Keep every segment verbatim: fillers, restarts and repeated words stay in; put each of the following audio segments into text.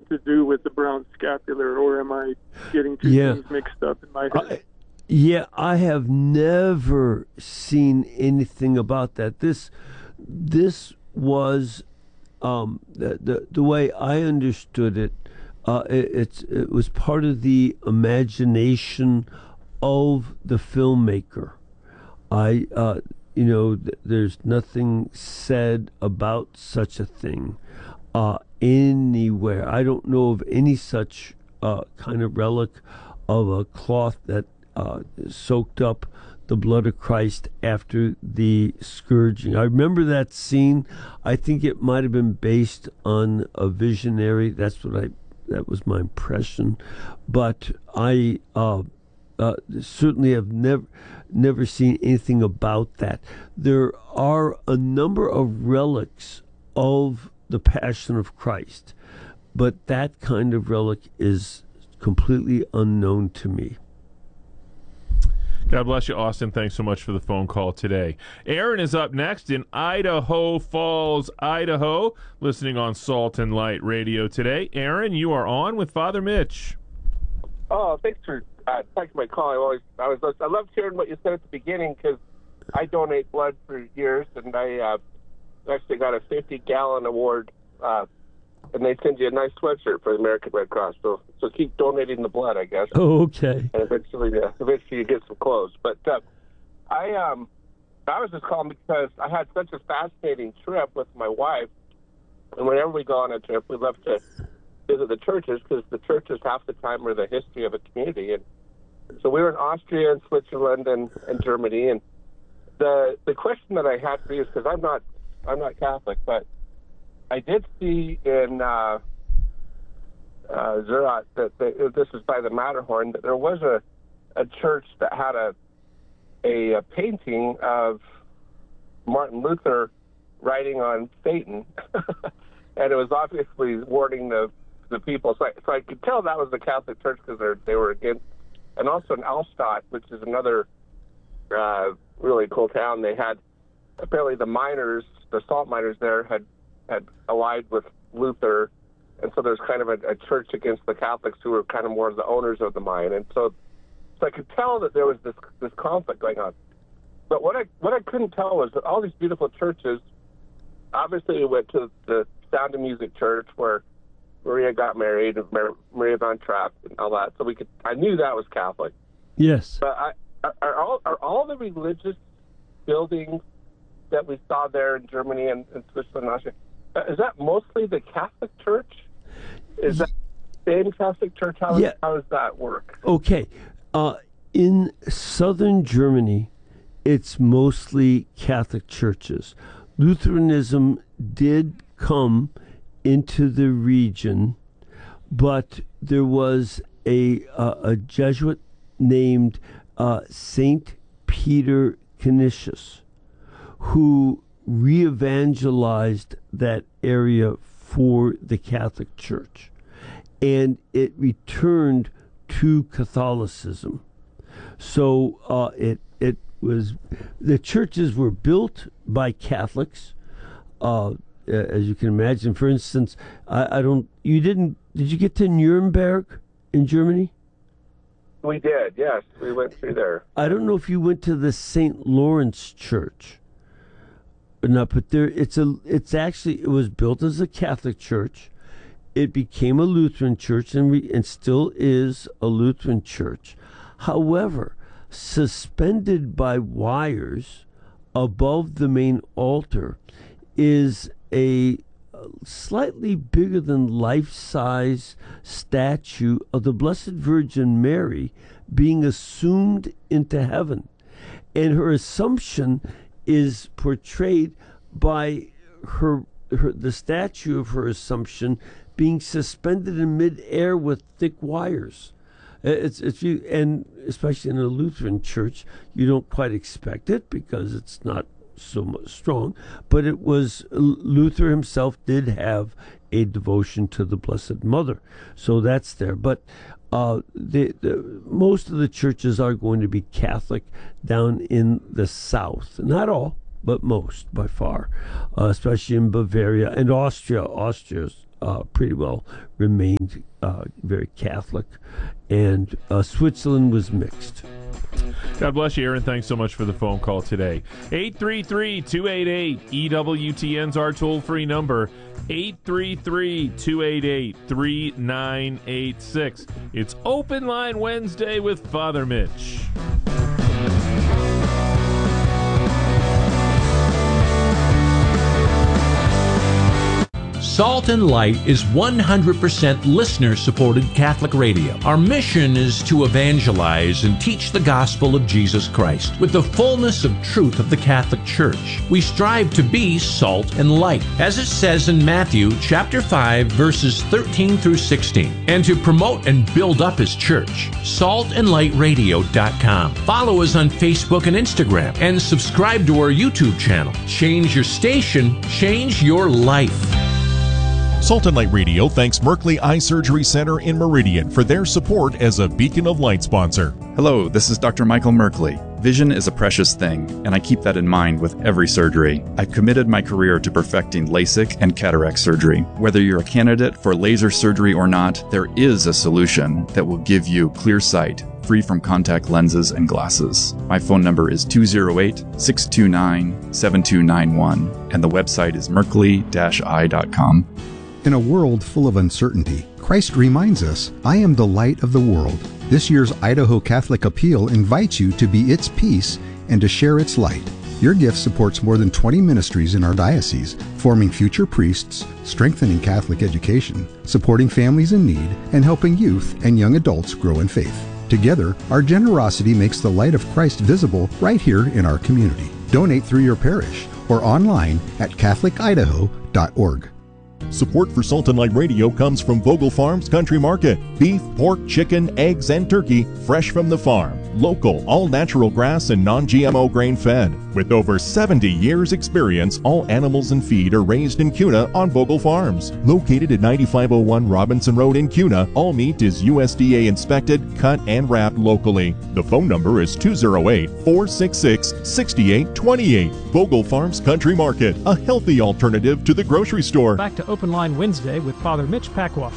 to do with the brown scapular, or am I getting two Yeah. things mixed up in my head? I, yeah, I have never seen anything about that. This, this was um, the, the the way I understood it. Uh, it, it's it was part of the imagination of the filmmaker. I, uh, you know, th- there's nothing said about such a thing uh, anywhere. I don't know of any such uh, kind of relic of a cloth that uh, soaked up the blood of Christ after the scourging. I remember that scene. I think it might have been based on a visionary. That's what I. That was my impression, but I. Uh, Uh, certainly have never never seen anything about that. There are a number of relics of the Passion of Christ, but that kind of relic is completely unknown to me. God bless you, Austin. Thanks so much for the phone call today. Aaron is up next in Idaho Falls, Idaho, listening on Salt and Light Radio today. Aaron, you are on with Father Mitch. Oh, thanks for uh, taking my call. I always, I was, I loved hearing what you said at the beginning, because I donate blood for years, and I uh, actually got a fifty gallon award, uh, and they send you a nice sweatshirt for the American Red Cross. So, so keep donating the blood, I guess. Oh, okay. And eventually, uh, eventually you get some clothes. But uh, I, um, I was just calling because I had such a fascinating trip with my wife, and whenever we go on a trip, we love to visit the churches, because the churches half the time are the history of a community. And so we were in Austria and Switzerland and, and Germany. And the the question that I had for you is, because I'm not I'm not Catholic, but I did see in uh, uh, Zurich that, that this is by the Matterhorn, that there was a a church that had a a, a painting of Martin Luther writing on Satan, and it was obviously warning the the people. So I, so I could tell that was the Catholic Church, because they they were against. And also in Alstadt, which is another uh, really cool town, they had apparently the miners, the salt miners there, had had allied with Luther, and so there's kind of a, a church against the Catholics, who were kind of more the owners of the mine. And so, so I could tell that there was this this conflict going on. But what I what I couldn't tell was that all these beautiful churches. Obviously, we went to the Sound of Music Church, where Maria got married, and Maria von Trapp, and all that. So we could, I knew that was Catholic. Yes. But I, are all are all the religious buildings that we saw there in Germany and, and Switzerland and Austria, uh, is that mostly the Catholic Church? Is that the same Catholic Church? How, Yeah. how does that work? Okay. Uh, in southern Germany, it's mostly Catholic churches. Lutheranism did come into the region, but there was a uh, a Jesuit named uh, Saint Peter Canisius who re-evangelized that area for the Catholic Church, and it returned to Catholicism. So uh, it it was the churches were built by Catholics. Uh, as you can imagine, for instance, I, I don't. You didn't. Did you get to Nuremberg in Germany? We did. Yes, we went through there. I don't know if you went to the Saint Lawrence Church or not, but there it's a. It's actually it was built as a Catholic church. It became a Lutheran church and re, and still is a Lutheran church. However, suspended by wires above the main altar is a slightly bigger than life-size statue of the Blessed Virgin Mary being assumed into heaven. And her assumption is portrayed by her, her the statue of her assumption being suspended in midair with thick wires. It's it's you, and especially in a Lutheran church, you don't quite expect it because it's not so much strong. But it was Luther himself did have a devotion to the Blessed Mother, so that's there. But uh, the, the most of the churches are going to be Catholic down in the south. Not all, but most by far, uh, especially in Bavaria and Austria. Austria's uh, pretty well remained uh, very Catholic, and uh, Switzerland was mixed. God bless you, Aaron. Thanks so much for the phone call today. eight three three, two eight eight, E W T N's our toll-free number. eight three three, two eight eight, three nine eight six. It's Open Line Wednesday with Father Mitch. Salt and Light is one hundred percent listener-supported Catholic radio. Our mission is to evangelize and teach the gospel of Jesus Christ with the fullness of truth of the Catholic Church. We strive to be salt and light, as it says in Matthew chapter five, verses thirteen through sixteen, and to promote and build up His church. salt and light radio dot com. Follow us on Facebook and Instagram, and subscribe to our YouTube channel. Change your station, change your life. Salt and Light Radio thanks Merkley Eye Surgery Center in Meridian for their support as a Beacon of Light sponsor. Hello, this is Doctor Michael Merkley. Vision is a precious thing, and I keep that in mind with every surgery. I've committed my career to perfecting LASIK and cataract surgery. Whether you're a candidate for laser surgery or not, there is a solution that will give you clear sight, free from contact lenses and glasses. My phone number is two oh eight, six two nine, seven two nine one, and the website is merkley dash eye dot com. In a world full of uncertainty, Christ reminds us, I am the light of the world. This year's Idaho Catholic Appeal invites you to be its peace and to share its light. Your gift supports more than twenty ministries in our diocese, forming future priests, strengthening Catholic education, supporting families in need, and helping youth and young adults grow in faith. Together, our generosity makes the light of Christ visible right here in our community. Donate through your parish or online at catholic idaho dot org. Support for Salt and Light Radio comes from Vogel Farms Country Market. Beef, pork, chicken, eggs, and turkey fresh from the farm. Local, all-natural grass and non-G M O grain-fed. With over seventy years experience, all animals and feed are raised in Kuna on Vogel Farms. Located at ninety-five oh one Robinson Road in Kuna, all meat is U S D A inspected, cut, and wrapped locally. The phone number is two oh eight, four six six, six eight two eight. Vogel Farms Country Market, a healthy alternative to the grocery store. Back to Open Line Wednesday with Father Mitch Pacwa.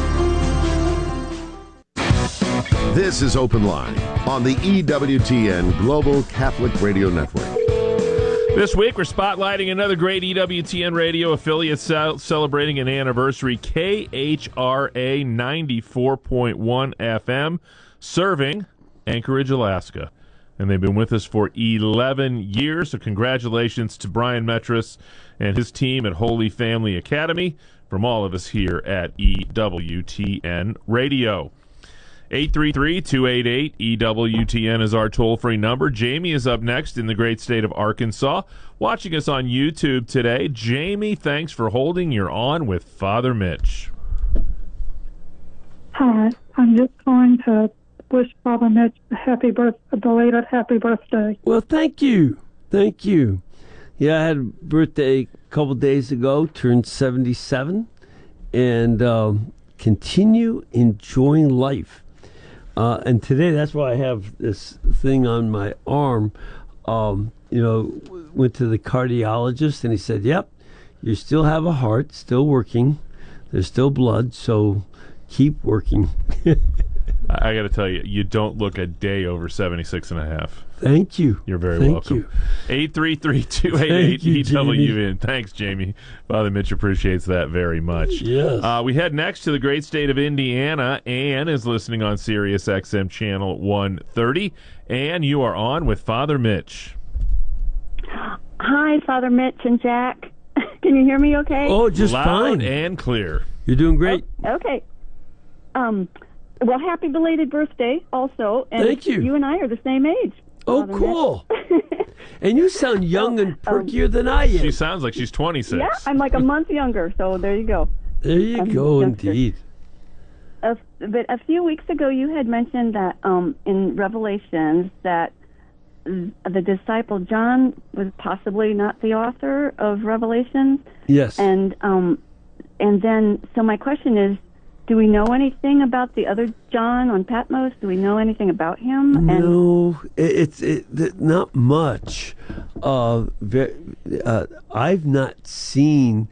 This is Open Line on the E W T N Global Catholic Radio Network. This week, we're spotlighting another great E W T N radio affiliate ce- celebrating an anniversary, K H R A ninety-four point one F M, serving Anchorage, Alaska. And they've been with us for eleven years, so congratulations to Brian Metris and his team at Holy Family Academy from all of us here at E W T N Radio. eight three three, two eight eight, E W T N is our toll-free number. Jamie is up next in the great state of Arkansas, watching us on YouTube today. Jamie, thanks for holding your On with Father Mitch. Hi, I'm just calling to wish Father Mitch a happy birth, a belated happy birthday. Well, thank you. Thank you. Yeah, I had a birthday a couple days ago, turned seventy-seven, and um, continue enjoying life. Uh, and today, that's why I have this thing on my arm. Um, you know, went to the cardiologist, and he said, yep, you still have a heart, still working. There's still blood, so keep working. I got to tell you, you don't look a day over seventy-six and a half. Thank you. You're very Thank welcome. you. eight three three, two eight eight, E W N. Thanks, Jamie. Father Mitch appreciates that very much. Yes. Uh, we head next to the great state of Indiana. Ann is listening on Sirius X M channel one thirty. Ann, you are on with Father Mitch. Hi, Father Mitch and Jack. Can you hear me okay? Oh, just Loud fine. and clear. You're doing great. Oh, okay. Um, well, happy belated birthday also. And Thank you. You and I are the same age. Oh, Father cool. And you sound young and perkier um, than I am. She sounds like she's twenty-six. Yeah, I'm like a month younger, so there you go. There you I'm go, youngster. indeed. A, but a few weeks ago, you had mentioned that um, in Revelations that the disciple John was possibly not the author of Revelation. Yes. And um, and then, so my question is, do we know anything about the other John on Patmos? Do we know anything about him? No, and it's it, it, not much. Uh, very, uh, I've not seen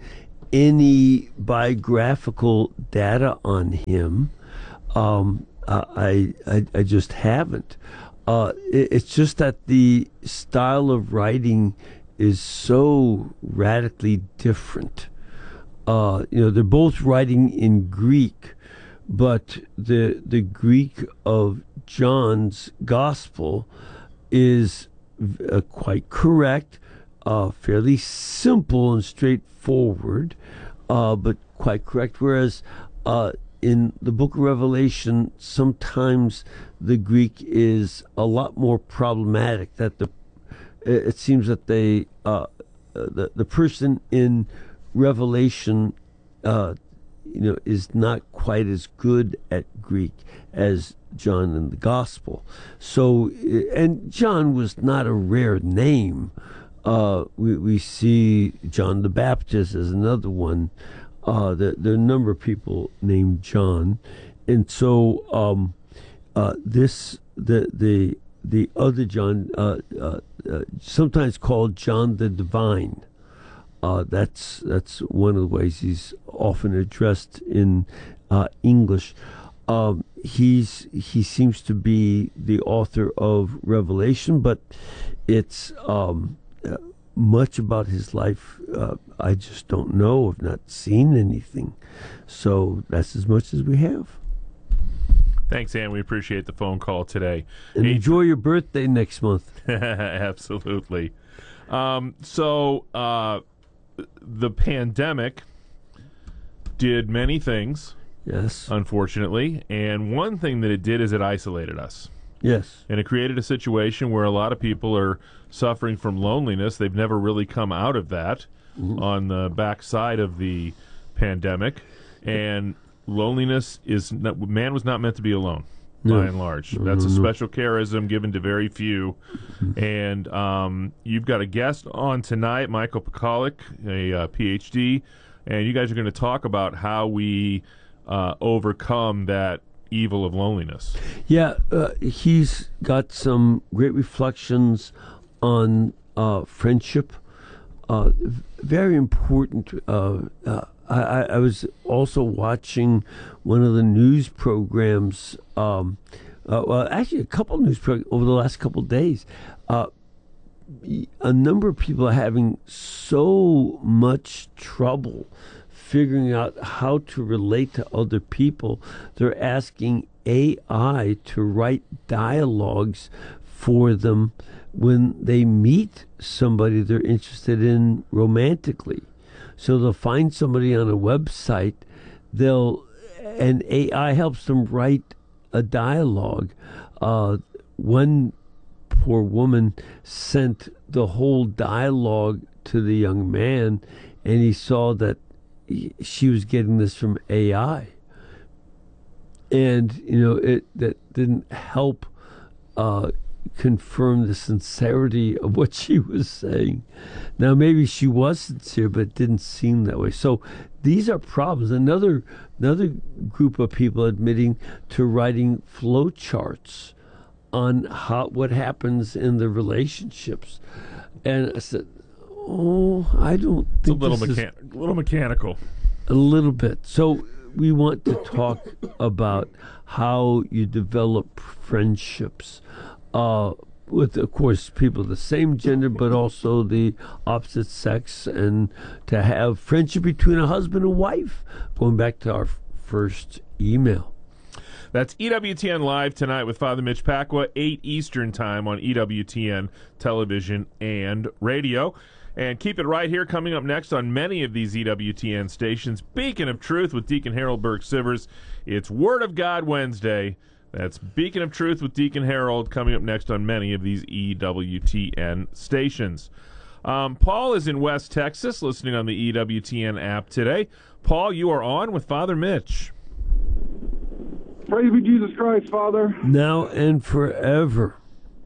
any biographical data on him. Um, I, I I just haven't. Uh, it, it's just that the style of writing is so radically different. Uh, you know, they're both writing in Greek, but the the Greek of John's Gospel is uh, quite correct, uh, fairly simple and straightforward, uh, but quite correct. Whereas uh, in the book of Revelation, sometimes the Greek is a lot more problematic. That the it seems that they uh, the the person in Revelation, uh, you know, is not quite as good at Greek as John in the Gospel. So, and John was not a rare name. Uh, we we see John the Baptist as another one. Uh, there, there are a number of people named John, and so um, uh, this the the the other John, uh, uh, uh, sometimes called John the Divine. Uh, that's that's one of the ways he's often addressed in uh, English. Um, he's he seems to be the author of Revelation, but it's um, uh, much about his life. Uh, I just don't know. I've not seen anything, so that's as much as we have. Thanks, Ann. We appreciate the phone call today. And enjoy your birthday next month. Absolutely. Um, so uh, the pandemic did many things. Yes. Unfortunately. And one thing that it did is it isolated us. Yes. And it created a situation where a lot of people are suffering from loneliness. They've never really come out of that mm-hmm. on the backside of the pandemic. And loneliness is not, man was not meant to be alone, no. by and large. No, That's no, a special no. charism given to very few. Mm-hmm. And um, you've got a guest on tonight, Michael Pekalik, a uh, P H D, and you guys are going to talk about how we uh, overcome that evil of loneliness. Yeah, uh, he's got some great reflections on uh, friendship. Uh, very important. Uh, uh, I, I was also watching one of the news programs, um, uh, well, actually a couple of news programs over the last couple of days. Uh, a number of people are having so much trouble figuring out how to relate to other people. They're asking A I to write dialogues for them when they meet somebody they're interested in romantically. So they'll find somebody on a website, they'll and A I helps them write a dialogue. Uh, one poor woman sent the whole dialogue to the young man, and he saw that he, she was getting this from A I. And, you know, it that didn't help uh, confirm the sincerity of what she was saying. Now, maybe she was sincere, but it didn't seem that way. So these are problems. Another another group of people admitting to writing flow charts on how what happens in the relationships. And I said, oh, I don't think it's a little, this mechan- a little mechanical. A little bit. So we want to talk about how you develop friendships uh, with, of course, people of the same gender, but also the opposite sex, and to have friendship between a husband and wife, going back to our first email. That's E W T N Live tonight with Father Mitch Pacwa, eight Eastern Time on E W T N Television and Radio. And keep it right here. Coming up next on many of these E W T N stations, Beacon of Truth with Deacon Harold Burke-Sivers. It's Word of God Wednesday. That's Beacon of Truth with Deacon Harold coming up next on many of these E W T N stations. Um, Paul is in West Texas listening on the E W T N app today. Paul, you are on with Father Mitch. Praise be Jesus Christ, Father. Now and forever.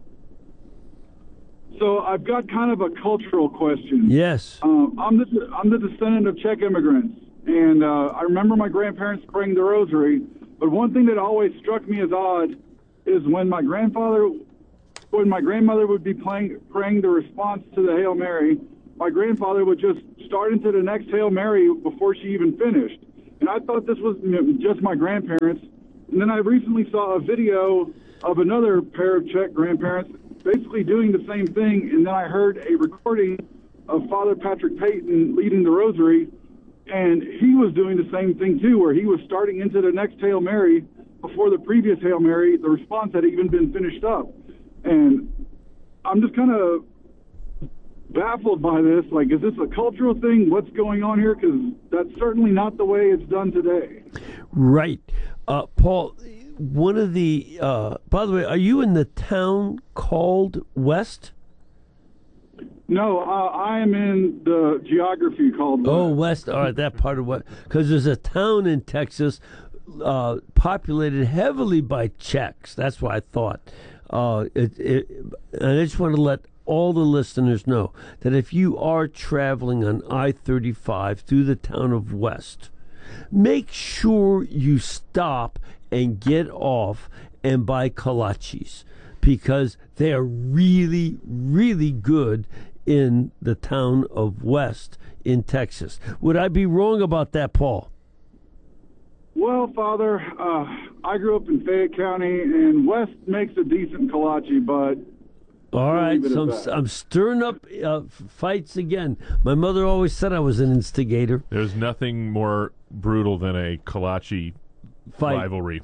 So I've got kind of a cultural question. Yes. Um, I'm the I'm the descendant of Czech immigrants, and uh, I remember my grandparents praying the rosary. But one thing that always struck me as odd is when my grandfather, when my grandmother would be playing, praying the response to the Hail Mary, my grandfather would just start into the next Hail Mary before she even finished. And I thought this was just my grandparents. And then I recently saw a video of another pair of Czech grandparents basically doing the same thing. And then I heard a recording of Father Patrick Payton leading the rosary, and he was doing the same thing too, where he was starting into the next Hail Mary before the previous Hail Mary, the response had even been finished up. And I'm just kind of baffled by this. Like, is this a cultural thing? What's going on here? Because that's certainly not the way it's done today. Right. Uh, Paul, one of the, uh, by the way, are you in the town called West? No, uh, I am in the geography called West. Oh, West. All right, that part of what? Because there's a town in Texas uh, populated heavily by Czechs. That's why I thought. Uh, it, it, and I just want to let all the listeners know that if you are traveling on I thirty-five through the town of West, make sure you stop and get off and buy kolaches, because they are really, really good in the town of West in Texas. Would I be wrong about that, Paul? Well, Father, uh, I grew up in Fayette County, and West makes a decent kolache, but... All right, so I'm, I'm stirring up uh, fights again. My mother always said I was an instigator. There's nothing more brutal than a kolache Fight. rivalry.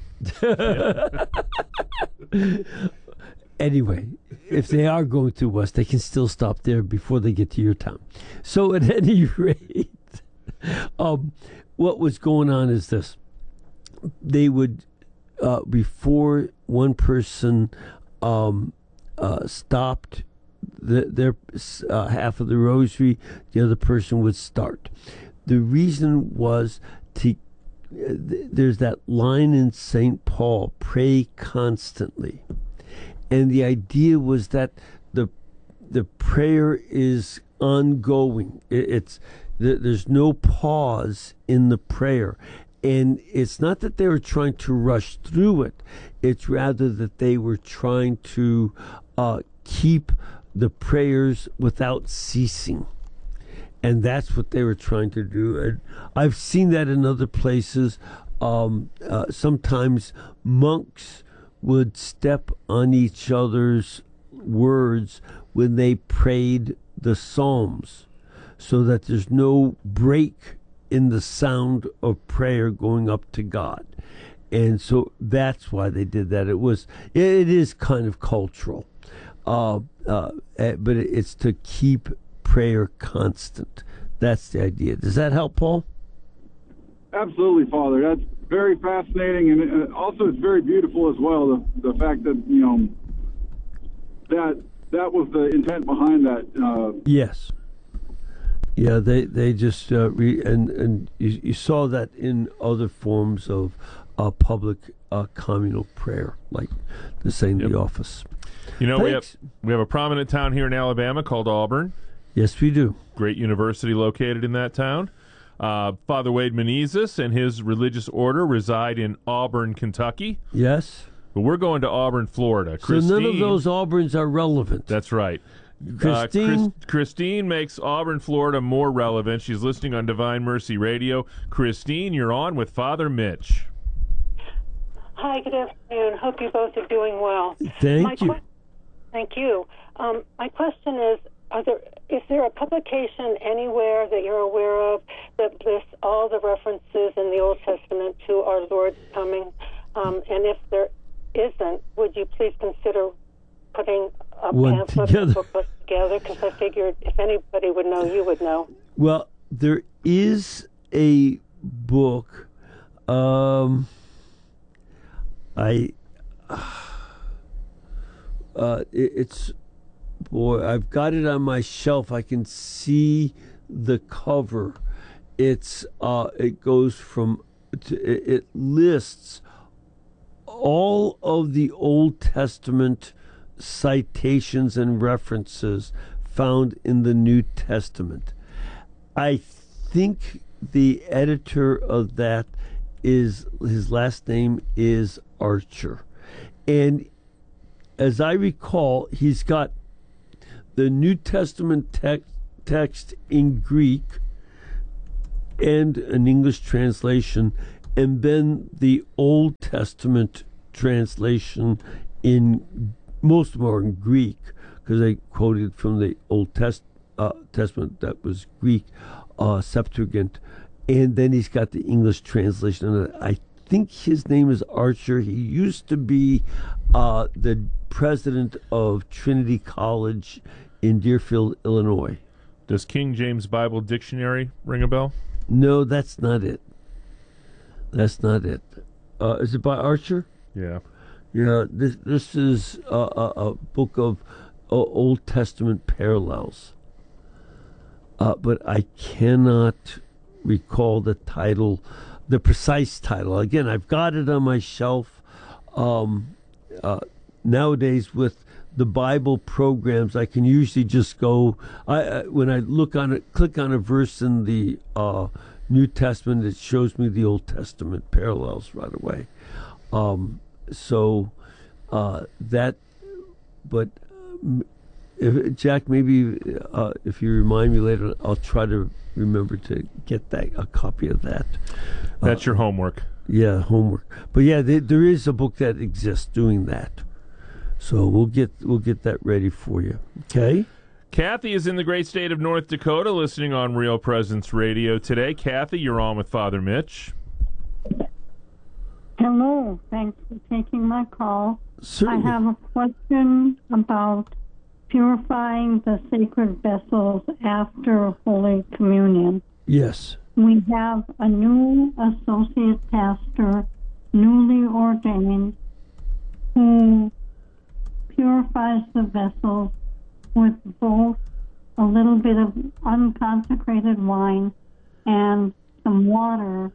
Anyway, if they are going to West, they can still stop there before they get to your town. So at any rate, um, what was going on is this. They would, uh, before one person um, uh, stopped the, their uh, half of the rosary, the other person would start. The reason was to, uh, th- there's that line in Saint Paul, pray constantly. And the idea was that the the prayer is ongoing. It, it's th- there's no pause in the prayer, and it's not that they were trying to rush through it. It's rather that they were trying to uh, keep the prayers without ceasing, and that's what they were trying to do. And I've seen that in other places. Um, uh, sometimes monks would step on each other's words when they prayed the Psalms, so that there's no break in the sound of prayer going up to God. And so that's why they did that. It was, it is kind of cultural, uh, uh, but it's to keep prayer constant. That's the idea. Does that help, Paul? Absolutely, Father. That's very fascinating, and also it's very beautiful as well. The, the fact that, you know, that that was the intent behind that. Uh, yes. Yeah, they they just uh, re, and and you, you saw that in other forms of uh, public uh, communal prayer, like the Saint Yep. the Office. You know, we have, Thanks. we have a prominent town here in Alabama called Auburn. Yes, we do. Great university located in that town. Uh, Father Wade Menezes and his religious order reside in Auburn, Kentucky. Yes. But we're going to Auburn, Florida. So none of those Auburns are relevant. That's right. Christine? Uh, Chris, Christine makes Auburn, Florida more relevant. She's listening on Divine Mercy Radio. Christine, you're on with Father Mitch. Hi, good afternoon. Hope you both are doing well. Thank My you. que- thank you. Um, my question is, are there, is there a publication anywhere that you're aware of that lists all the references in the Old Testament to our Lord's coming? Um, and if there isn't, would you please consider putting a One pamphlet together. or booklet together? Because I figured if anybody would know, you would know. Well, there is a book. Um, I. Uh, it, it's. Boy, I've got it on my shelf. I can see the cover. It's. Uh, it goes from. To, it, it lists all of the Old Testament citations and references found in the New Testament. I think the editor of that is, his last name is Archer. And as I recall, he's got the New Testament text text in Greek and an English translation, and then the Old Testament translation in, most of them are in Greek, because they quoted from the Old Test, uh, Testament that was Greek, uh, Septuagint, and then he's got the English translation. And I think his name is Archer. He used to be uh, the president of Trinity College in Deerfield, Illinois. Does King James Bible Dictionary ring a bell? No, that's not it. That's not it. Uh, is it by Archer? Yeah. Yeah, this this is a, a, a book of uh, Old Testament parallels. Uh, but I cannot recall the title, the precise title. Again, I've got it on my shelf. Um, uh, nowadays, with the Bible programs, I can usually just go. I, I when I look on it, click on a verse in the uh, New Testament, it shows me the Old Testament parallels right away. Um, so uh, that, but um, if, Jack, maybe uh, if you remind me later, I'll try to remember to get that a copy of that. That's uh, your homework. Yeah, homework. But yeah, there, there is a book that exists doing that. So we'll get we'll get that ready for you. Okay. Kathy is in the great state of North Dakota, listening on Real Presence Radio today. Kathy, you're on with Father Mitch. Hello. Thanks for taking my call. Certainly. I have a question about purifying the sacred vessels after Holy Communion. Yes. We have a new associate pastor, newly ordained, who purifies the vessels with both a little bit of unconsecrated wine and some water,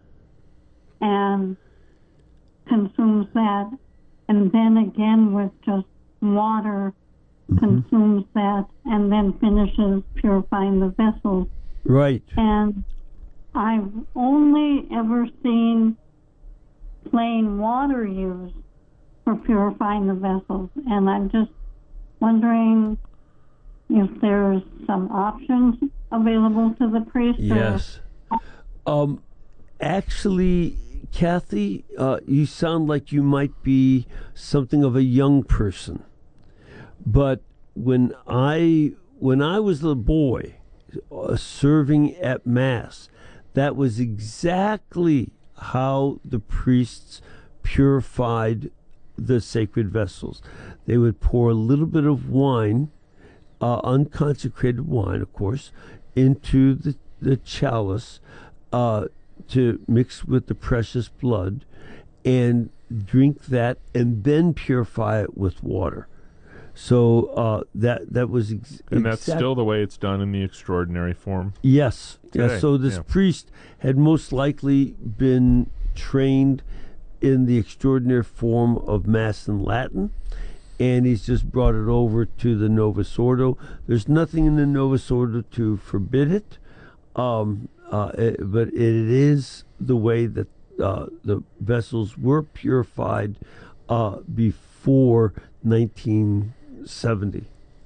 and consumes that, and then again with just water, mm-hmm. consumes that, and then finishes purifying the vessels. Right. And I've only ever seen plain water used for purifying the vessels, and I'm just wondering if there's some options available to the priest. Yes. Um, actually, Kathy, uh, you sound like you might be something of a young person. But when I when I was a boy uh, serving at Mass, that was exactly how the priests purified the sacred vessels. They would pour a little bit of wine, uh, unconsecrated wine, of course, into the, the chalice uh, to mix with the precious blood, and drink that, and then purify it with water. So uh, that that was ex- and that's exact- still the way it's done in the extraordinary form. Yes, today. yes. So this yeah. priest had most likely been trained in the extraordinary form of Mass in Latin, and he's just brought it over to the Novus Ordo. There's nothing in the Novus Ordo to forbid it, um, uh, it but it is the way that uh, the vessels were purified uh, before nineteen seventy.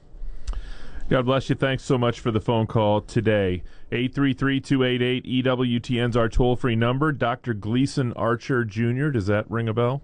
God bless you. Thanks so much for the phone call today. eight three three, two eight eight, E W T N's our toll-free number. Doctor Gleason Archer Junior Does that ring a bell?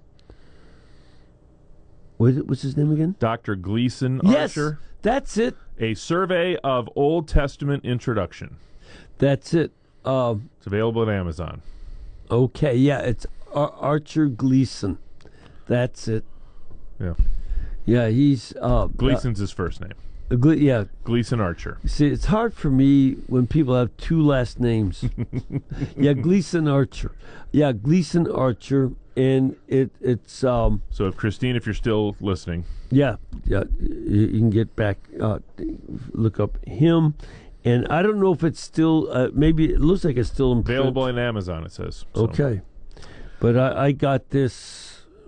What is it, what's his name again? Doctor Gleason yes, Archer. That's it. A Survey of Old Testament Introduction. That's it. Um, it's available at Amazon. Okay, yeah, it's Ar- Archer Gleason. That's it. Yeah. Yeah, he's... Uh, Gleason's uh, his first name. Uh, Gle- yeah. Gleason Archer. See, it's hard for me when people have two last names. Yeah, Gleason Archer. Yeah, Gleason Archer, and it it's... Um, so, if Christine, if you're still listening... Yeah, yeah, you, you can get back, uh, look up him, and I don't know if it's still... Uh, maybe it looks like it's still in print. Available in Amazon, it says. So. Okay. But I, I got this...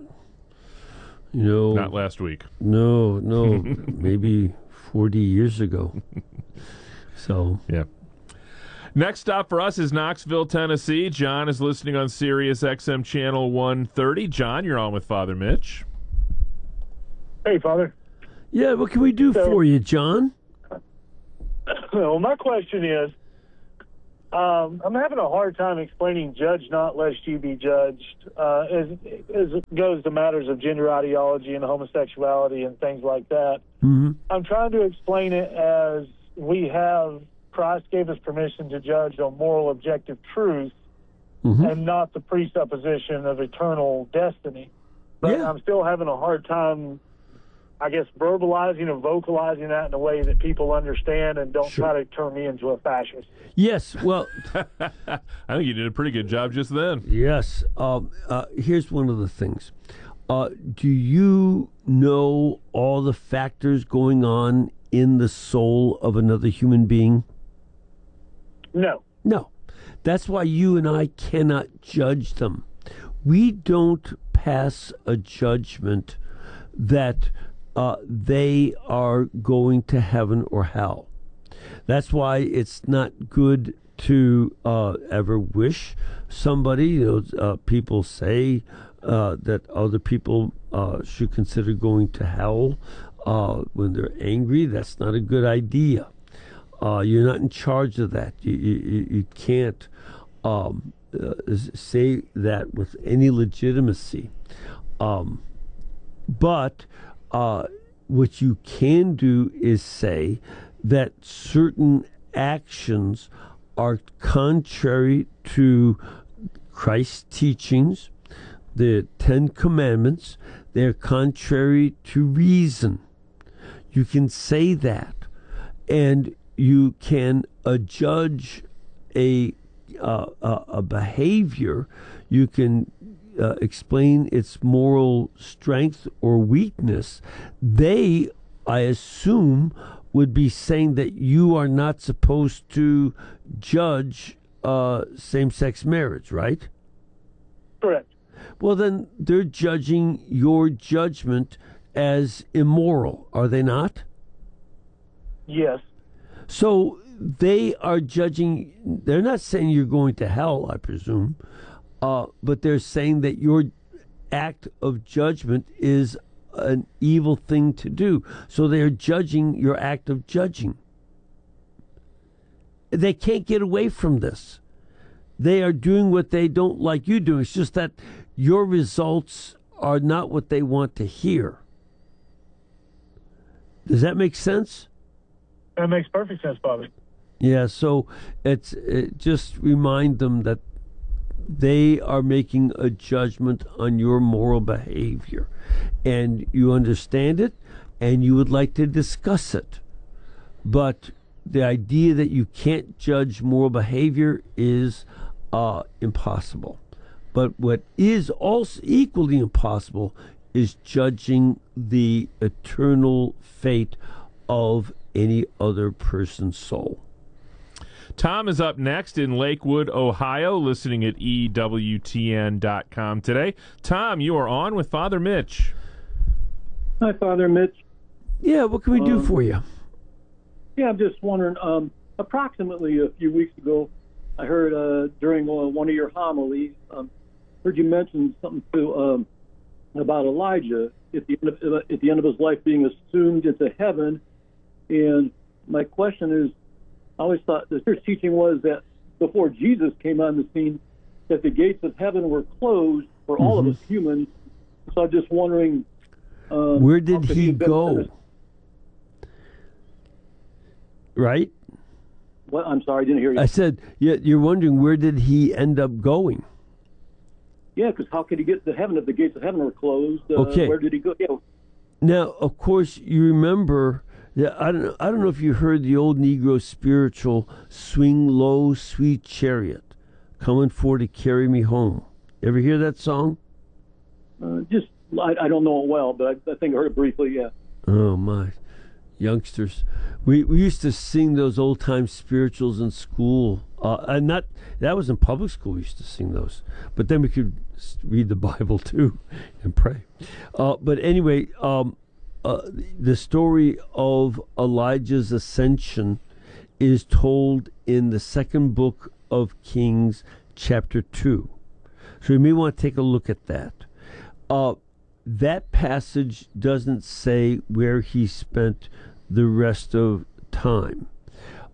You know, not last week. No, no, maybe forty years ago. So yeah. Next stop for us is Knoxville, Tennessee. John is listening on Sirius X M channel one thirty. John, you're on with Father Mitch. Hey, Father. Yeah, what can we do so, for you, John? well, my question is, um, I'm having a hard time explaining judge not lest you be judged uh, as, as it goes to matters of gender ideology and homosexuality and things like that. Mm-hmm. I'm trying to explain it as we have, Christ gave us permission to judge on moral objective truth mm-hmm. and not the presupposition of eternal destiny. But yeah. I'm still having a hard time, I guess, verbalizing and vocalizing that in a way that people understand and don't sure. try to turn me into a fascist. Yes, well... I think you did a pretty good job just then. Yes. Um, uh, here's one of the things. Uh, do you know all the factors going on in the soul of another human being? No. No. That's why you and I cannot judge them. We don't pass a judgment that uh, they are going to heaven or hell. That's why it's not good to uh, ever wish somebody. You know, uh, people say uh, that other people uh, should consider going to hell uh, when they're angry. That's not a good idea. Uh, you're not in charge of that. You you, you can't um, uh, say that with any legitimacy. Um, but uh, what you can do is say that certain actions are contrary to Christ's teachings, the Ten Commandments. They're contrary to reason. You can say that, and you can adjudge a uh, a, a behavior. You can uh, explain its moral strength or weakness. They, I assume, would be saying that you are not supposed to judge uh, same-sex marriage, right? Correct. Well, then they're judging your judgment as immoral, are they not? Yes. So they are judging, they're not saying you're going to hell, I presume, uh, but they're saying that your act of judgment is an evil thing to do. So they're judging your act of judging. They can't get away from this. They are doing what they don't like you doing. It's just that your results are not what they want to hear. Does that make sense? That makes perfect sense, Bobby. Yeah, so it's it, just remind them that they are making a judgment on your moral behavior, and you understand it, and you would like to discuss it. But the idea that you can't judge moral behavior is uh, impossible. But what is also equally impossible is judging the eternal fate of any other person's soul. Tom is up next in Lakewood, Ohio, listening at E W T N dot com today. Tom, you are on with Father Mitch. Hi, Father Mitch. Yeah, what can we do um, for you? Yeah, I'm just wondering, um, approximately a few weeks ago, I heard uh, during uh, one of your homilies, um, heard you mention something to um, about Elijah at the, end of, at the end of his life being assumed into heaven. And my question is, I always thought the church teaching was that before Jesus came on the scene, that the gates of heaven were closed for all mm-hmm. of us humans. So I'm just wondering, um, where did he go? Right? What? I'm sorry, I didn't hear you. I said, yeah, you're wondering where did he end up going? Yeah, because how could he get to heaven if the gates of heaven were closed? Uh, okay. Where did he go? Yeah. Now, of course, you remember. Yeah, I don't know. I don't know if you heard the old Negro spiritual, "Swing low, sweet chariot, coming for to carry me home." Ever hear that song? Uh, just, I, I don't know it well, but I, I think I heard it briefly. Yeah. Oh my, youngsters, we we used to sing those old time spirituals in school. Uh, and not that was in public school. We used to sing those, but then we could read the Bible too and pray. Uh, but anyway. Um, Uh, the story of Elijah's ascension is told in the second book of Kings, chapter two. So you may want to take a look at that. Uh, that passage doesn't say where he spent the rest of time.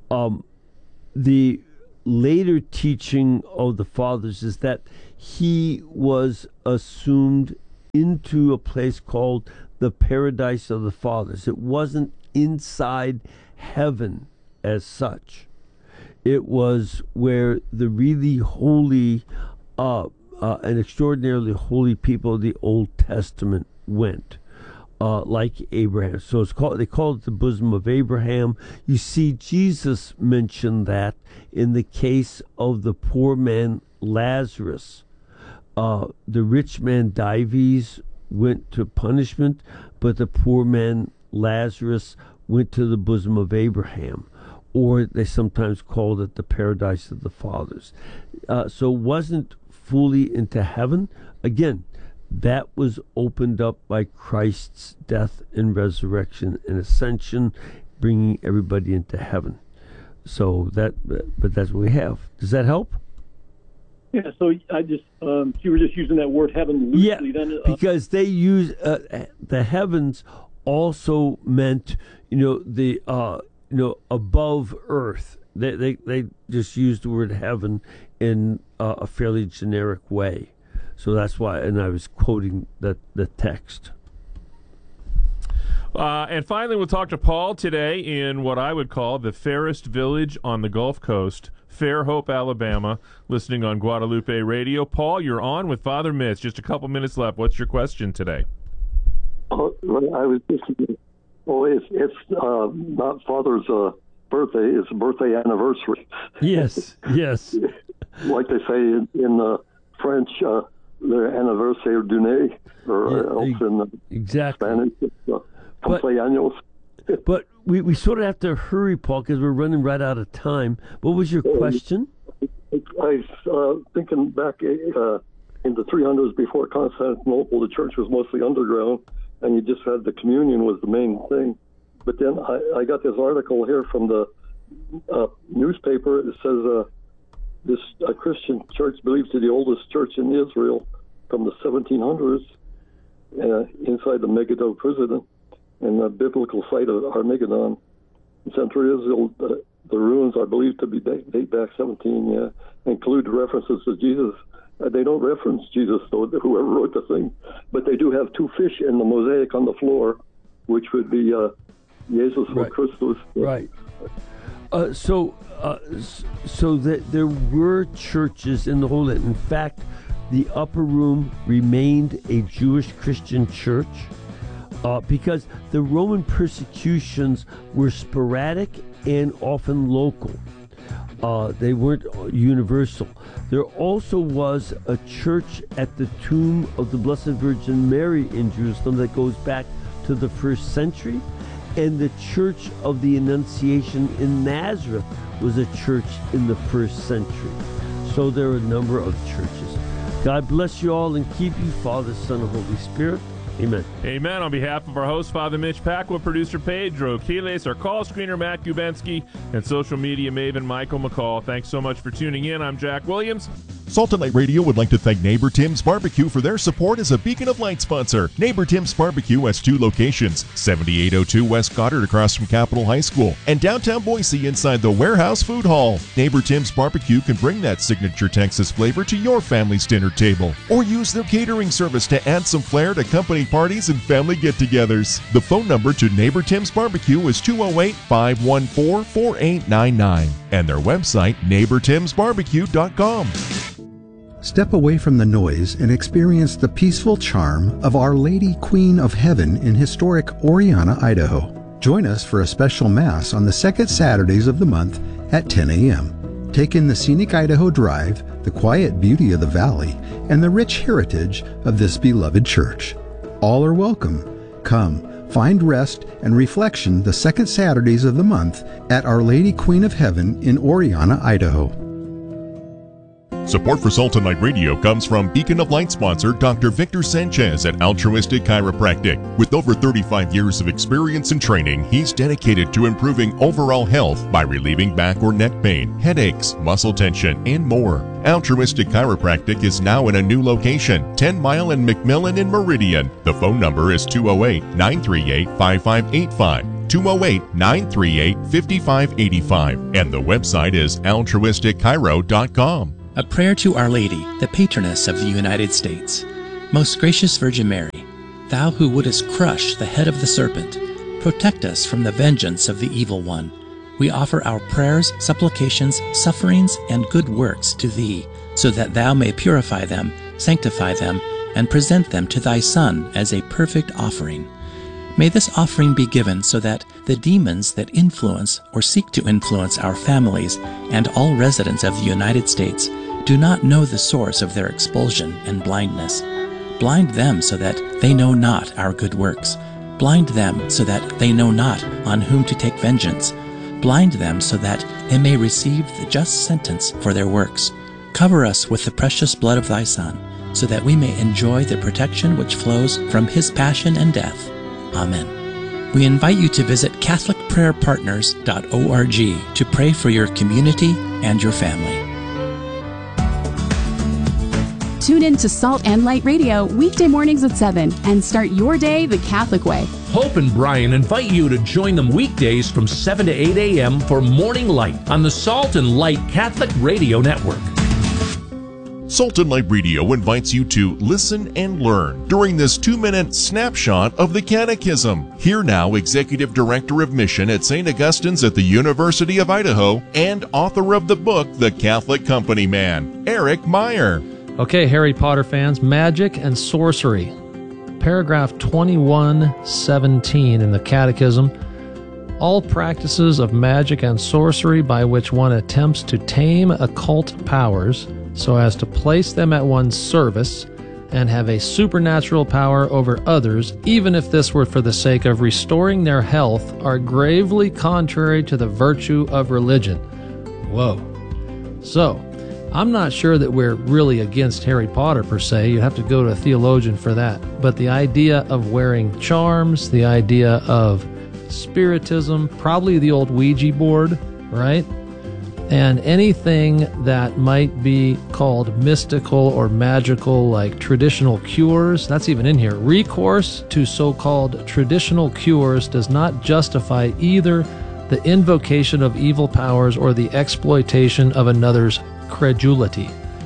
Um, the later teaching of the fathers is that he was assumed into a place called the paradise of the fathers. It wasn't inside heaven as such. It was where the really holy uh, uh, and extraordinarily holy people of the Old Testament went, uh, like Abraham. So it's called, they call it the bosom of Abraham. You see Jesus mention that in the case of the poor man Lazarus. Uh, the rich man Dives went to punishment, but the poor man Lazarus went to the bosom of Abraham, or they sometimes called it the paradise of the fathers. Uh, so it wasn't fully into heaven. Again, that was opened up by Christ's death and resurrection and ascension, bringing everybody into heaven. So that, but that's what we have. Does that help? Yeah, so I just, um, you were just using that word heaven loosely. Yeah, then, uh, because they use, uh, the heavens also meant, you know, the, uh, you know, above earth. They, they, they just used the word heaven in uh, a fairly generic way. So that's why, and I was quoting the, the text. Uh, and finally, we'll talk to Paul today in what I would call the fairest village on the Gulf Coast, Fairhope, Alabama, listening on Guadalupe Radio. Paul, you're on with Father Mitch. Just a couple minutes left. What's your question today? Oh, I was just, oh, it's, it's uh, not Father's uh, birthday, it's a birthday anniversary. Yes, yes. Like they say in, in uh, French, uh, their anniversaire du nez, or Yeah, else in uh, exactly. Spanish, it's uh, cumpleaños. But we, we sort of have to hurry, Paul, because we're running right out of time. What was your question? I was uh, thinking back uh, in the three hundreds before Constantinople, the church was mostly underground, and you just had the communion was the main thing. But then I, I got this article here from the uh, newspaper. It says uh, this uh, Christian church believes to the oldest church in Israel from the seventeen hundreds uh, inside the Megiddo prison and the biblical site of Armageddon. In Central Israel, the, the ruins are believed to be date, date back seventeen, yeah, include references to Jesus. Uh, they don't reference Jesus, though, whoever wrote the thing, but they do have two fish in the mosaic on the floor, which would be uh, Jesus or Right. Christus. Right. Uh, so, uh, so that there were churches in the whole. In fact, the upper room remained a Jewish Christian church uh, because the Roman persecutions were sporadic and often local. Uh, they weren't universal. There also was a church at the tomb of the Blessed Virgin Mary in Jerusalem that goes back to the first century. And the Church of the Annunciation in Nazareth was a church in the first century. So there are a number of churches. God bless you all and keep you, Father, Son, and Holy Spirit. Amen. Amen. On behalf of our host, Father Mitch Pacwa, producer Pedro Quiles, our call screener Matt Gubensky, and social media maven Michael McCall, thanks so much for tuning in. I'm Jack Williams. Salt and Light Radio would like to thank Neighbor Tim's Barbecue for their support as a Beacon of Light sponsor. Neighbor Tim's Barbecue has two locations, seventy-eight oh two West Goddard across from Capitol High School, and downtown Boise inside the Warehouse Food Hall. Neighbor Tim's Barbecue can bring that signature Texas flavor to your family's dinner table, or use their catering service to add some flair to company parties and family get-togethers. The phone number to Neighbor Tim's Barbecue is two oh eight, five one four, four eight nine nine, and their website, neighbor tims barbecue dot com. Step away from the noise and experience the peaceful charm of Our Lady Queen of Heaven in historic Oriana, Idaho. Join us for a special Mass on the second Saturdays of the month at ten a.m. Take in the scenic Idaho Drive, the quiet beauty of the valley, and the rich heritage of this beloved church. All are welcome. Come, find rest and reflection the second Saturdays of the month at Our Lady Queen of Heaven in Oriana, Idaho. Support for Salt and Light Radio comes from Beacon of Light sponsor Doctor Victor Sanchez at Altruistic Chiropractic. With over thirty-five years of experience and training, he's dedicated to improving overall health by relieving back or neck pain, headaches, muscle tension, and more. Altruistic Chiropractic is now in a new location, ten mile and McMillan in Meridian. The phone number is two oh eight, nine three eight, five five eight five. two oh eight, nine three eight, five five eight five. And the website is altruistic cairo dot com. A prayer to Our Lady, the patroness of the United States. Most gracious Virgin Mary, thou who wouldest crush the head of the serpent, protect us from the vengeance of the evil one. We offer our prayers, supplications, sufferings, and good works to thee, so that thou may purify them, sanctify them, and present them to thy Son as a perfect offering. May this offering be given so that the demons that influence or seek to influence our families and all residents of the United States do not know the source of their expulsion and blindness. Blind them so that they know not our good works. Blind them so that they know not on whom to take vengeance. Blind them so that they may receive the just sentence for their works. Cover us with the precious blood of thy Son, so that we may enjoy the protection which flows from his passion and death. Amen. We invite you to visit catholic prayer partners dot org to pray for your community and your family. Tune in to Salt and Light Radio weekday mornings at seven and start your day the Catholic way. Hope and Brian invite you to join them weekdays from seven to eight a.m. for Morning Light on the Salt and Light Catholic Radio Network. Salt and Light Radio invites you to listen and learn during this two-minute snapshot of the Catechism. Here now, Executive Director of Mission at Saint Augustine's at the University of Idaho and author of the book, The Catholic Company Man, Eric Meyer. Okay, Harry Potter fans, magic and sorcery. Paragraph twenty-one seventeen in the Catechism. All practices of magic and sorcery by which one attempts to tame occult powers so as to place them at one's service and have a supernatural power over others, even if this were for the sake of restoring their health, are gravely contrary to the virtue of religion. Whoa. So, I'm not sure that we're really against Harry Potter per se. You have to go to a theologian for that. But the idea of wearing charms, the idea of spiritism, probably the old Ouija board, right? And anything that might be called mystical or magical, like traditional cures, that's even in here. Recourse to so-called traditional cures does not justify either the invocation of evil powers or the exploitation of another's credulity.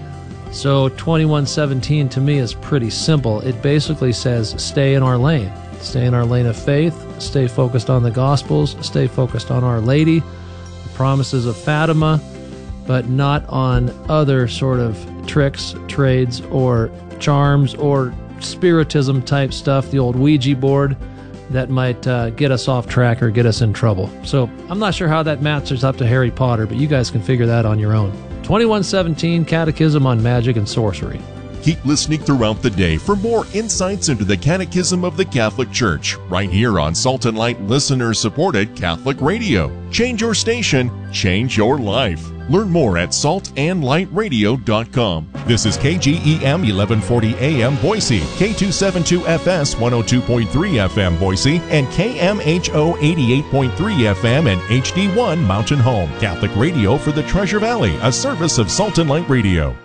So twenty-one seventeen to me is pretty simple. It basically says stay in our lane. Stay in our lane of faith, stay focused on the Gospels, stay focused on Our Lady, the promises of Fatima, but not on other sort of tricks, trades, or charms, or spiritism type stuff, the old Ouija board, that might uh, get us off track or get us in trouble. So I'm not sure how that matches up to Harry Potter, but you guys can figure that on your own. twenty-one seventeen Catechism on Magic and Sorcery. Keep listening throughout the day for more insights into the Catechism of the Catholic Church, right here on Salt and Light listener-supported Catholic Radio. Change your station, change your life. Learn more at salt and light radio dot com. This is K G E M eleven forty A M Boise, K two seventy-two F S one oh two point three F M Boise, and K M H O eighty-eight point three F M and H D one Mountain Home. Catholic Radio for the Treasure Valley, a service of Salt and Light Radio.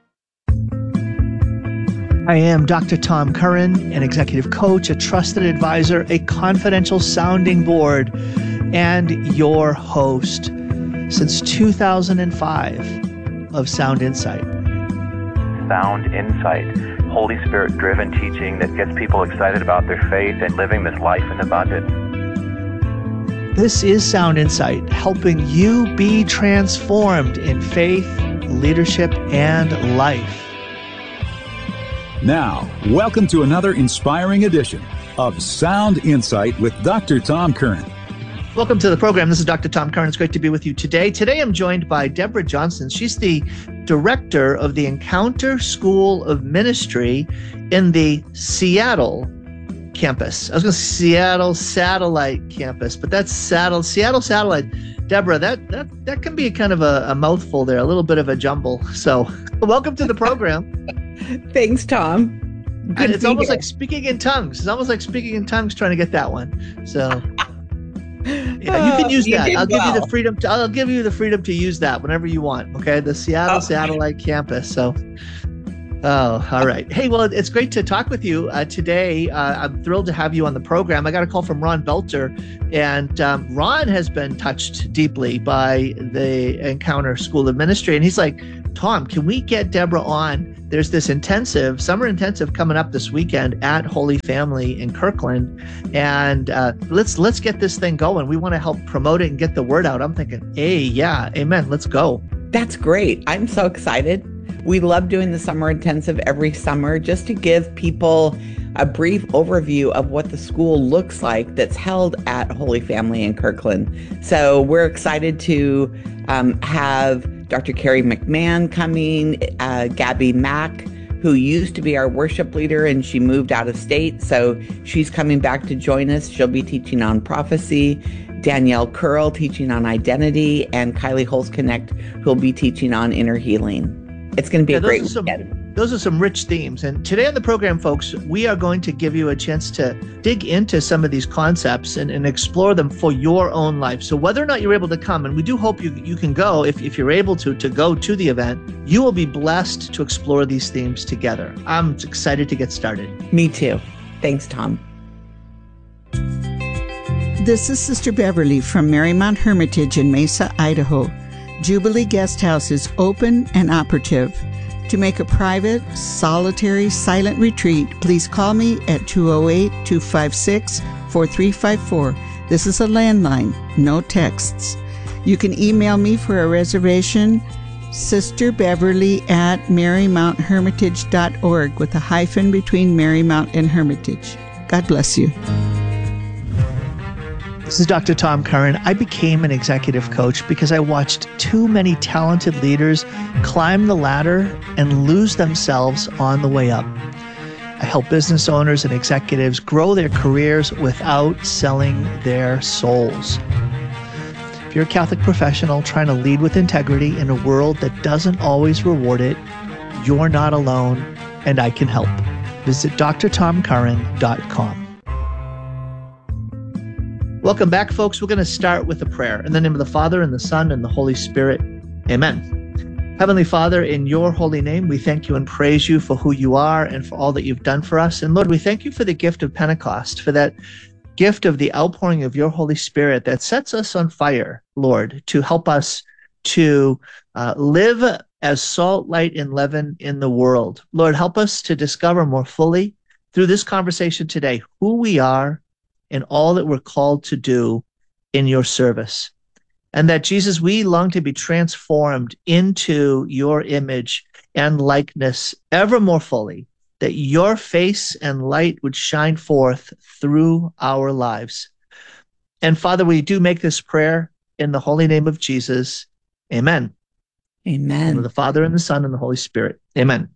I am Doctor Tom Curran, an executive coach, a trusted advisor, a confidential sounding board, and your host since two thousand five of Sound Insight. Sound Insight, Holy Spirit-driven teaching that gets people excited about their faith and living this life in abundance. This is Sound Insight, helping you be transformed in faith, leadership, and life. Now, welcome to another inspiring edition of Sound Insight with Doctor Tom Curran. Welcome to the program. This is Doctor Tom Curran. It's great to be with you today. Today I'm joined by Deborah Johnson. She's the director of the Encounter School of Ministry in the Seattle campus. I was going to say Seattle Satellite campus, but that's Seattle, Seattle Satellite. Deborah, that, that, that can be kind of a, a mouthful there, a little bit of a jumble. So welcome to the program. Thanks, Tom. Good it's almost here. Like speaking in tongues. It's almost like speaking in tongues trying to get that one. So yeah, you can use you that. I'll well. give you the freedom to I'll give you the freedom to use that whenever you want. Okay. The Seattle oh. Satellite Campus. So Oh, all right. Hey, well, it's great to talk with you uh, today. Uh, I'm thrilled to have you on the program. I got a call from Ron Belter, and um, Ron has been touched deeply by the Encounter School of Ministry. And he's like, Tom, can we get Deborah on? There's this intensive, summer intensive coming up this weekend at Holy Family in Kirkland. And uh, let's let's get this thing going. We want to help promote it and get the word out. I'm thinking, hey, yeah, amen. Let's go. That's great. I'm so excited. We love doing the summer intensive every summer just to give people a brief overview of what the school looks like that's held at Holy Family in Kirkland. So we're excited to um, have Doctor Carrie McMahon coming, uh, Gabby Mack, who used to be our worship leader and she moved out of state. So she's coming back to join us. She'll be teaching on prophecy. Danielle Curl teaching on identity, and Kylie Holzknecht, who'll be teaching on inner healing. It's going to be yeah, a great those are, some, those are some rich themes. And today on the program, folks, we are going to give you a chance to dig into some of these concepts and, and explore them for your own life. So whether or not you're able to come, and we do hope you, you can go, if, if you're able to, to go to the event, you will be blessed to explore these themes together. I'm excited to get started. Me too. Thanks, Tom. This is Sister Beverly from Marymount Hermitage in Mesa, Idaho. Jubilee Guest House is open and operative. To make a private, solitary, silent retreat, please call me at two oh eight, two five six, four three five four. This is a landline, no texts. You can email me for a reservation, sisterbeverly at marymount hermitage dot org with a hyphen between Marymount and Hermitage. God bless you. This is Doctor Tom Curran. I became an executive coach because I watched too many talented leaders climb the ladder and lose themselves on the way up. I help business owners and executives grow their careers without selling their souls. If you're a Catholic professional trying to lead with integrity in a world that doesn't always reward it, you're not alone, and I can help. Visit d r tom curran dot com. Welcome back, folks. We're going to start with a prayer. In the name of the Father, and the Son, and the Holy Spirit. Amen. Heavenly Father, in your holy name, we thank you and praise you for who you are and for all that you've done for us. And Lord, we thank you for the gift of Pentecost, for that gift of the outpouring of your Holy Spirit that sets us on fire, Lord, to help us to uh, live as salt, light, and leaven in the world. Lord, help us to discover more fully through this conversation today who we are and all that we're called to do in your service. And that, Jesus, we long to be transformed into your image and likeness ever more fully, that your face and light would shine forth through our lives. And Father, we do make this prayer in the holy name of Jesus. Amen. Amen. In the name of the Father, and the Son, and the Holy Spirit. Amen.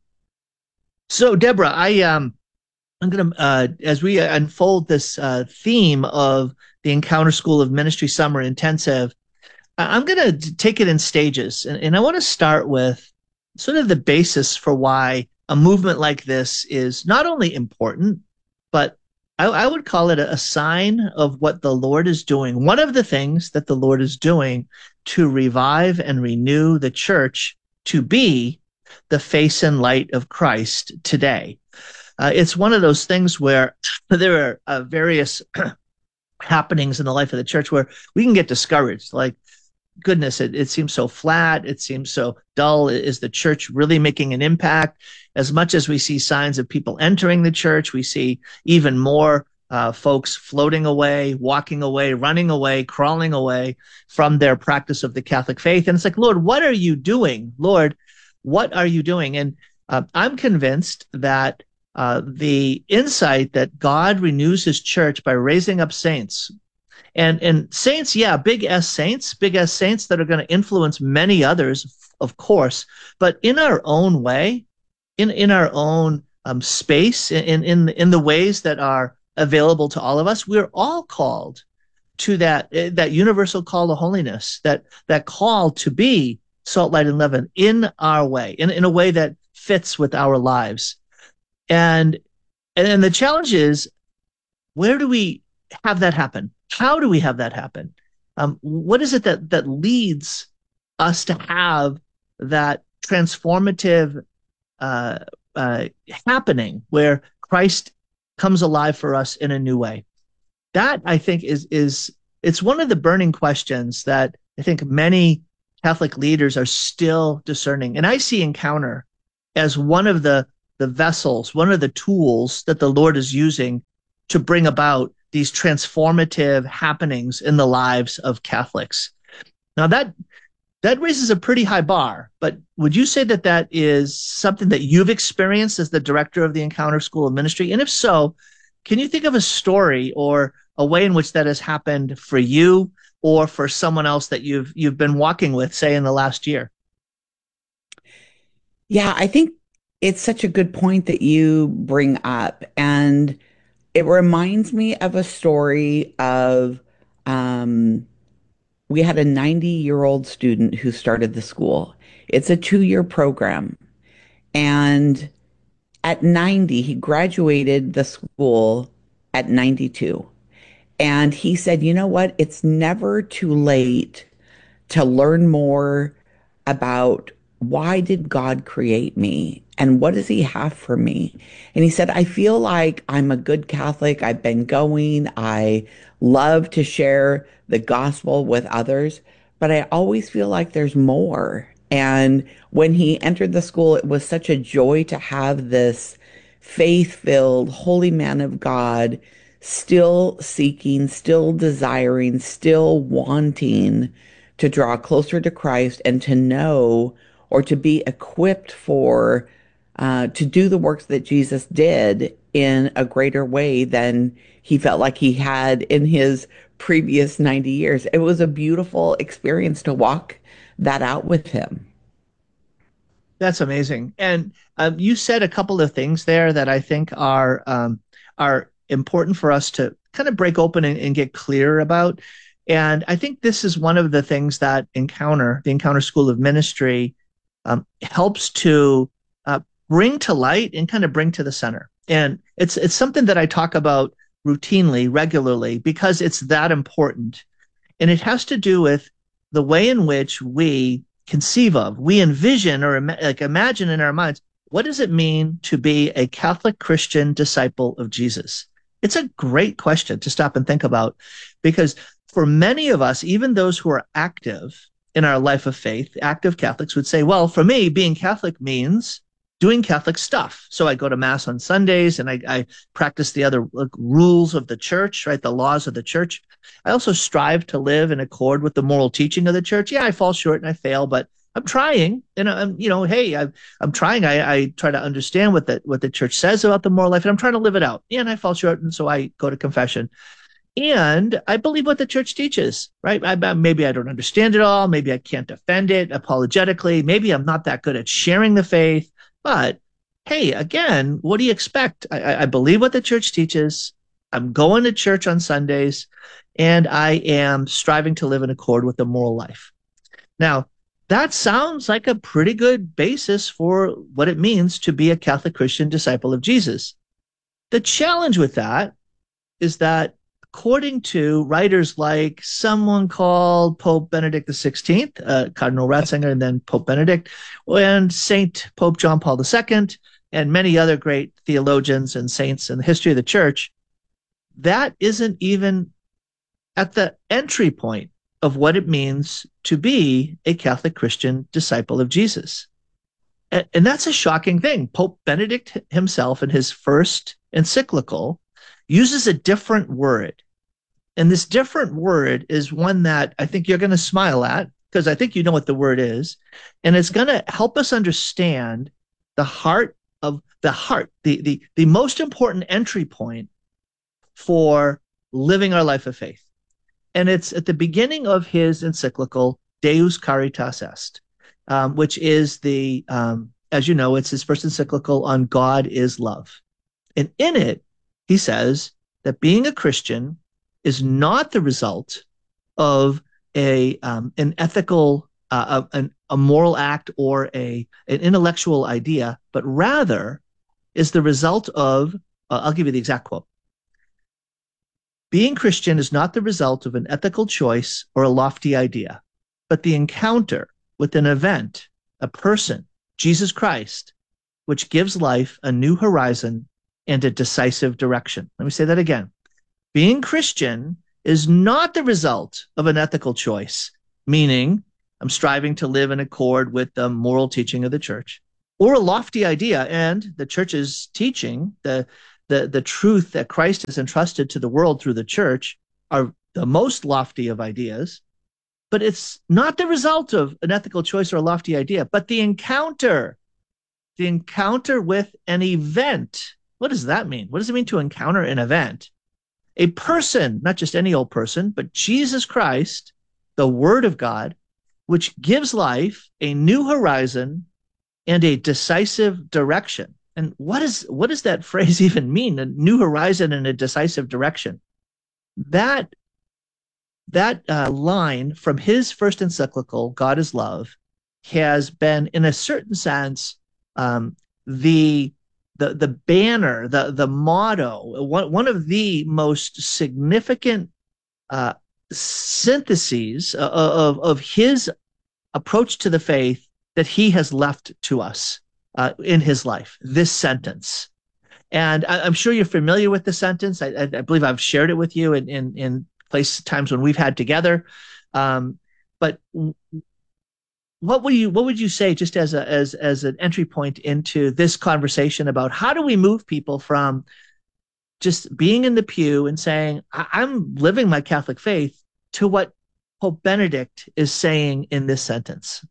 So, Deborah, I um I'm going to, uh, as we unfold this uh, theme of the Encounter School of Ministry Summer Intensive, I'm going to take it in stages. And, and I want to start with sort of the basis for why a movement like this is not only important, but I, I would call it a, a sign of what the Lord is doing. One of the things that the Lord is doing to revive and renew the church to be the face and light of Christ today. Uh, it's one of those things where there are uh, various happenings in the life of the church where we can get discouraged. Like, goodness, it, it seems so flat. It seems so dull. Is the church really making an impact? As much as we see signs of people entering the church, we see even more uh, folks floating away, walking away, running away, crawling away from their practice of the Catholic faith. And it's like, Lord, what are you doing? Lord, what are you doing? And uh, I'm convinced that Uh, the insight that God renews his church by raising up saints. And and saints, yeah, big S saints, big S saints that are going to influence many others, of course, but in our own way, in, in our own um, space, in, in, in the ways that are available to all of us, we're all called to that, that universal call to holiness, that, that call to be salt, light, and leaven in our way, in, in a way that fits with our lives. And and the challenge is, where do we have that happen? How do we have that happen? Um, what is it that that leads us to have that transformative uh, uh, happening where Christ comes alive for us in a new way. That, I think, is is it's one of the burning questions that I think many Catholic leaders are still discerning. And I see Encounter as one of the, the vessels, one of the tools that the Lord is using to bring about these transformative happenings in the lives of Catholics. Now, that that raises a pretty high bar, but would you say that that is something that you've experienced as the director of the Encounter School of Ministry? And if so, can you think of a story or a way in which that has happened for you or for someone else that you've you've been walking with, say, in the last year? Yeah, I think it's such a good point that you bring up. And it reminds me of a story of, um, we had a ninety-year-old student who started the school. It's a two-year program. And at ninety, he graduated the school at ninety-two. And he said, you know what? It's never too late to learn more about why did God create me and what does he have for me? And he said, I feel like I'm a good Catholic. I've been going. I love to share the gospel with others, but I always feel like there's more. And when he entered the school, it was such a joy to have this faith-filled, holy man of God still seeking, still desiring, still wanting to draw closer to Christ and to know or to be equipped for, uh, to do the works that Jesus did in a greater way than he felt like he had in his previous ninety years. It was a beautiful experience to walk that out with him. That's amazing. And um, you said a couple of things there that I think are um, are important for us to kind of break open and, and get clear about. And I think this is one of the things that Encounter, the Encounter School of Ministry, um, helps to uh, bring to light and kind of bring to the center. And it's it's something that I talk about routinely, regularly, because it's that important. And it has to do with the way in which we conceive of, we envision or ima- like imagine in our minds, what does it mean to be a Catholic Christian disciple of Jesus? It's a great question to stop and think about, because for many of us, even those who are active in our life of faith, active Catholics would say, well, for me, being Catholic means doing Catholic stuff. So I go to Mass on Sundays and I, I practice the other like, rules of the church, right? The laws of the church. I also strive to live in accord with the moral teaching of the church. Yeah, I fall short and I fail, but I'm trying. And I'm, you know, hey, I'm, I'm trying. I, I try to understand what the, what the church says about the moral life, and I'm trying to live it out. Yeah, and I fall short, and so I go to confession. And I believe what the church teaches, right? I, maybe I don't understand it all. Maybe I can't defend it apologetically. Maybe I'm not that good at sharing the faith. But hey, again, what do you expect? I, I believe what the church teaches. I'm going to church on Sundays, and I am striving to live in accord with the moral life. Now, that sounds like a pretty good basis for what it means to be a Catholic Christian disciple of Jesus. The challenge with that is that according to writers like someone called Pope Benedict the sixteenth, uh, Cardinal Ratzinger, and then Pope Benedict, and Saint Pope John Paul the Second, and many other great theologians and saints in the history of the church, that isn't even at the entry point of what it means to be a Catholic Christian disciple of Jesus. And, and that's a shocking thing. Pope Benedict himself, in his first encyclical, uses a different word. And this different word is one that I think you're going to smile at, because I think you know what the word is. And it's going to help us understand the heart of the heart, the, the, the most important entry point for living our life of faith. And it's at the beginning of his encyclical, Deus Caritas Est, um, which is the, um, as you know, it's his first encyclical on God is love. And in it, he says that being a Christian is not the result of a um, an ethical, uh, a, a moral act or a an intellectual idea, but rather is the result of, uh, I'll give you the exact quote. Being Christian is not the result of an ethical choice or a lofty idea, but the encounter with an event, a person, Jesus Christ, which gives life a new horizon and a decisive direction. Let me say that again. Being Christian is not the result of an ethical choice, meaning I'm striving to live in accord with the moral teaching of the church, or a lofty idea, and the church's teaching, the, the, the truth that Christ has entrusted to the world through the church, are the most lofty of ideas. But it's not the result of an ethical choice or a lofty idea, but the encounter, the encounter with an event. What does that mean? What does it mean to encounter an event? A person, not just any old person, but Jesus Christ, the Word of God, which gives life a new horizon and a decisive direction. And what is what does that phrase even mean? A new horizon and a decisive direction. That that uh, line from his first encyclical, God is Love, has been, in a certain sense, um, the the the banner, the the motto, one one of the most significant uh, syntheses of, of of his approach to the faith that he has left to us uh, in his life. This sentence, and I, I'm sure you're familiar with the sentence. I, I, I believe I've shared it with you in in, in places times when we've had together. Um, but What would you what would you say, just as a as as an entry point into this conversation about how do we move people from just being in the pew and saying, I'm living my Catholic faith, to what Pope Benedict is saying in this sentence?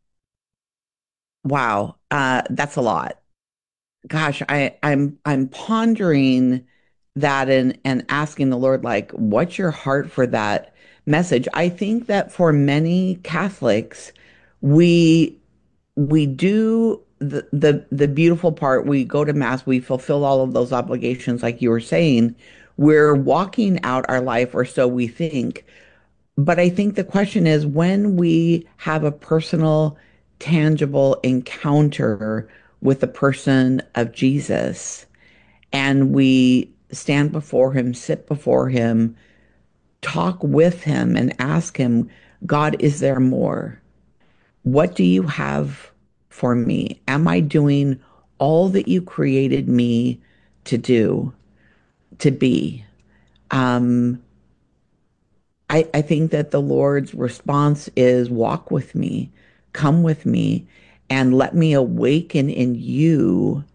Wow, uh, that's a lot. Gosh, I, I'm I'm pondering that and and asking the Lord, like, what's your heart for that message? I think that for many Catholics, we we do the, the the beautiful part. We go to Mass, we fulfill all of those obligations, like you were saying. We're walking out our life, or so we think. But I think the question is, when we have a personal, tangible encounter with the person of Jesus, and we stand before him, sit before him, talk with him, and ask him, God, is there more? What do you have for me? Am I doing all that you created me to do, to be? Um, I, I think that the Lord's response is, walk with me, come with me, and let me awaken in you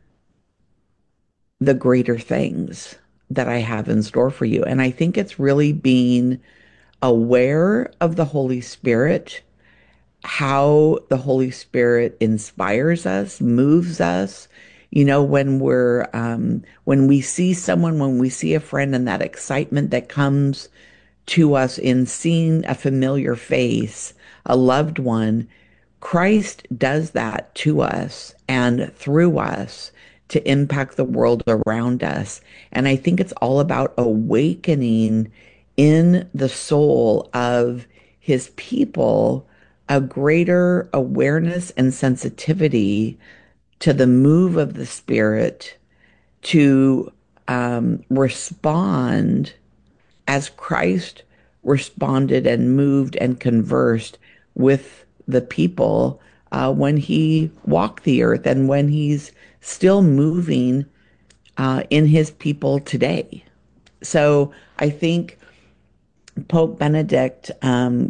the greater things that I have in store for you. And I think it's really being aware of the Holy Spirit, how the Holy Spirit inspires us, moves us. You know, when we're, um, when we see someone, when we see a friend, and that excitement that comes to us in seeing a familiar face, a loved one, Christ does that to us and through us to impact the world around us. And I think it's all about awakening in the soul of his people a greater awareness and sensitivity to the move of the Spirit, to um, respond as Christ responded and moved and conversed with the people uh, when he walked the earth, and when he's still moving uh, in his people today. So I think Pope Benedict, um,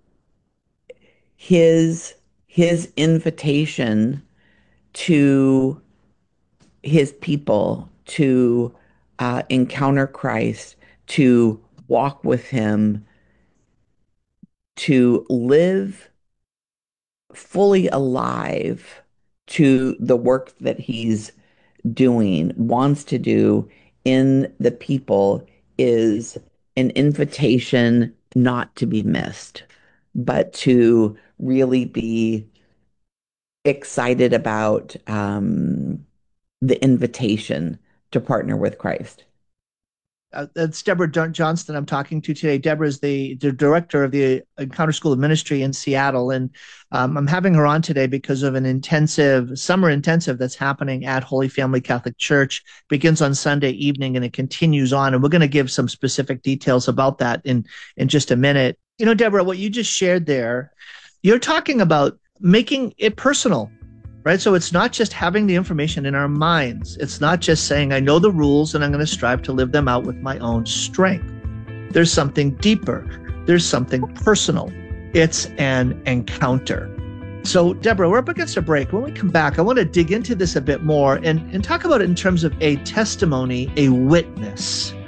his his invitation to his people to uh, encounter Christ, to walk with him, to live fully alive to the work that he's doing, wants to do in the people, is an invitation not to be missed, but to really be excited about um, the invitation to partner with Christ. Uh, it's Deborah Johnston I'm talking to today. Deborah is the, the director of the Encounter School of Ministry in Seattle, and um, I'm having her on today because of an intensive, summer intensive that's happening at Holy Family Catholic Church. Begins on Sunday evening and it continues on, and we're going to give some specific details about that in, in just a minute. You know, Deborah, what you just shared there, you're talking about making it personal. right? So it's not just having the information in our minds. It's not just saying, I know the rules and I'm going to strive to live them out with my own strength. There's something deeper. There's something personal. It's an encounter. So, Deborah, we're up against a break. When we come back, I want to dig into this a bit more and, and talk about it in terms of a testimony, a witness.